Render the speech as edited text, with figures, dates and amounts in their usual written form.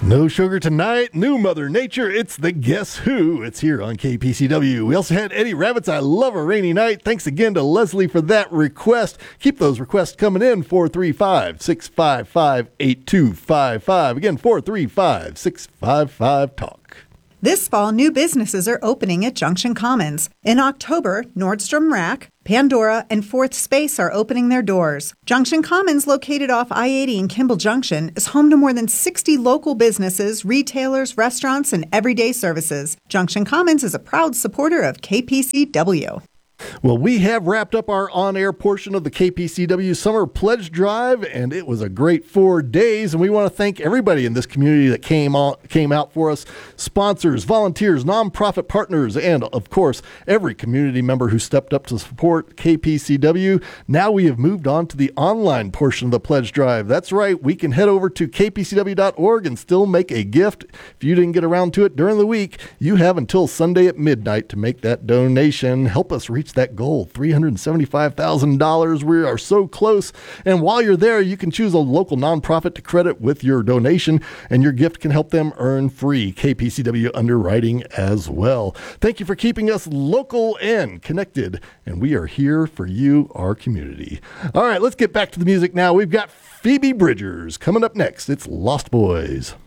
No sugar tonight, new Mother Nature, it's the Guess Who. It's here on KPCW. We also had Eddie Rabbit's I Love a Rainy Night. Thanks again to Leslie for that request. Keep those requests coming in, 435-655-8255. Again, 435-655-TALK. This fall, new businesses are opening at Junction Commons. In October, Nordstrom Rack, Pandora, and Fourth Space are opening their doors. Junction Commons, located off I-80 in Kimball Junction, is home to more than 60 local businesses, retailers, restaurants, and everyday services. Junction Commons is a proud supporter of KPCW. Well, we have wrapped up our on-air portion of the KPCW Summer Pledge Drive, and it was a great 4 days, and we want to thank everybody in this community that came out for us, sponsors, volunteers, nonprofit partners, and, of course, every community member who stepped up to support KPCW. Now we have moved on to the online portion of the Pledge Drive. That's right, we can head over to kpcw.org and still make a gift. If you didn't get around to it during the week, you have until Sunday at midnight to make that donation. Help us reach that goal, $375,000. We are so close. And while you're there, you can choose a local nonprofit to credit with your donation, and your gift can help them earn free KPCW underwriting as well. Thank you for keeping us local and connected, and we are here for you, our community. All right, let's get back to the music now. We've got Phoebe Bridgers coming up next. It's Lost Boys.